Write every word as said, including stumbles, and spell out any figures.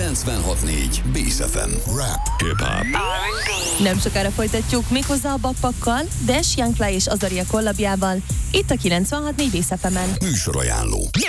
kilencvenhat négy Bész ef em. Rap, hip-hop. Nem sokára folytatjuk méghozzá a Bakpakkal, Dash, Young Fly és Azaria kollabjával, itt a kilencvenhat négy Bész ef emen. Műsorajánló.